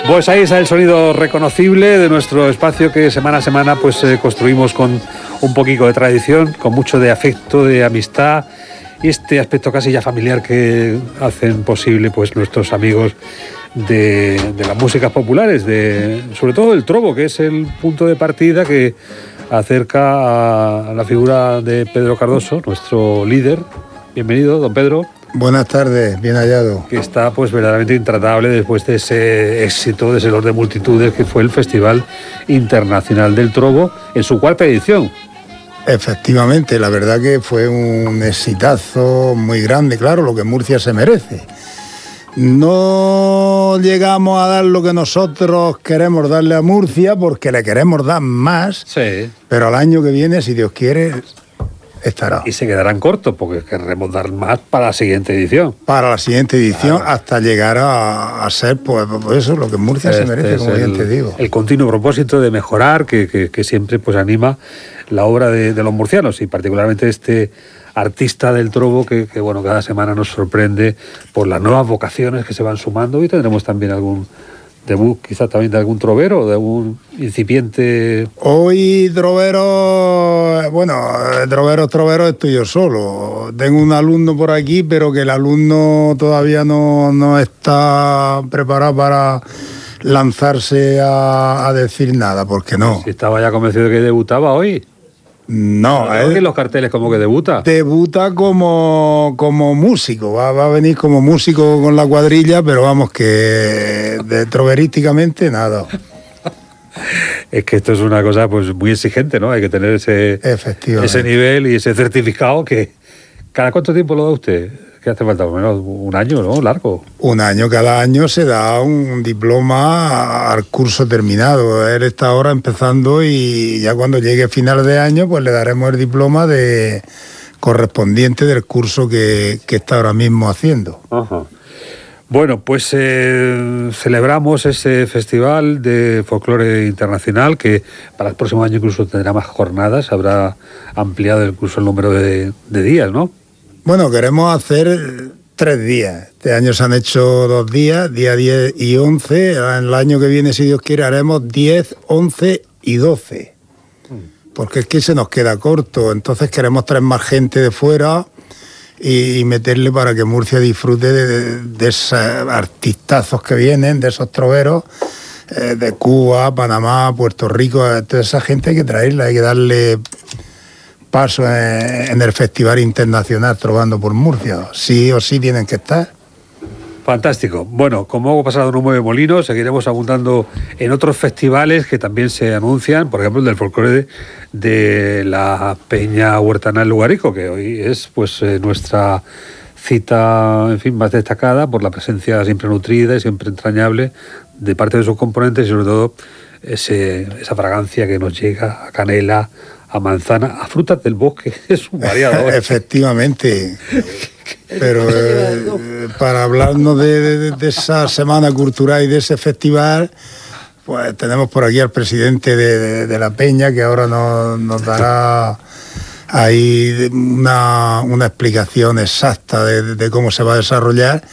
Pues ahí está el sonido reconocible de nuestro espacio que semana a semana pues construimos con un poquito de tradición, con mucho de afecto, de amistad y este aspecto casi ya familiar que hacen posible pues nuestros amigos de las músicas populares, sobre todo el trobo, que es el punto de partida que acerca a la figura de Pedro Cardoso, nuestro líder. Bienvenido, don Pedro. Buenas tardes, bien hallado. Que está pues verdaderamente intratable después de ese éxito, de ese Los de Multitudes, que fue el Festival Internacional del Trobo en su cuarta edición. Efectivamente, la verdad que fue un exitazo muy grande, claro, lo que Murcia se merece. No llegamos a dar lo que nosotros queremos darle a Murcia porque le queremos dar más, sí, pero al año que viene, si Dios quiere, estará. Y se quedarán cortos porque queremos dar más para la siguiente edición. Para la siguiente edición, claro, hasta llegar a ser, pues eso, lo que Murcia se merece, como bien te digo. El continuo propósito de mejorar que siempre pues anima la obra de los murcianos y particularmente este artista del trobo que bueno, cada semana nos sorprende por las nuevas vocaciones que se van sumando y tendremos también algún debut, quizás también de algún trovero, de algún incipiente. Hoy trovero, bueno, trovero estoy yo solo. Tengo un alumno por aquí, pero que el alumno todavía no está preparado para lanzarse a decir nada, porque no. Si estaba ya convencido de que debutaba hoy. No, en los carteles como que debuta. Debuta como músico, va a venir como músico con la cuadrilla, pero vamos, que troverísticamente nada. Es que esto es una cosa pues muy exigente, ¿no? Hay que tener ese nivel y ese certificado que... ¿Cada cuánto tiempo lo da usted? ¿Qué hace falta? Menos un año, ¿no? Largo. Un año, cada año se da un diploma al curso terminado. Él está ahora empezando y ya cuando llegue a final de año pues le daremos el diploma correspondiente del curso que está ahora mismo haciendo. Ajá. Bueno, pues celebramos ese festival de folclore internacional que para el próximo año incluso tendrá más jornadas, habrá ampliado incluso el número de días, ¿no? Bueno, queremos hacer 3 días. Este año se han hecho 2 días, día 10 y 11. En el año que viene, si Dios quiere, haremos 10, 11 y 12. Porque es que se nos queda corto. Entonces queremos traer más gente de fuera y meterle para que Murcia disfrute de esos artistazos que vienen, de esos troveros de Cuba, Panamá, Puerto Rico. Toda esa gente hay que traerla, hay que darle paso en el Festival Internacional Trovando por Murcia. Sí o sí tienen que estar. Fantástico. Bueno, como hago pasado no mueve molino, seguiremos abundando en otros festivales que también se anuncian, por ejemplo el del folclore de la Peña Huertanal Lugarico, que hoy es pues nuestra cita, en fin, más destacada por la presencia siempre nutrida y siempre entrañable de parte de sus componentes y sobre todo esa fragancia que nos llega a canela, a manzana, a frutas del bosque, es un variador. Efectivamente. Pero para hablarnos de esa semana cultural y de ese festival, pues tenemos por aquí al presidente de la Peña, que ahora nos dará ahí una explicación exacta de cómo se va a desarrollar.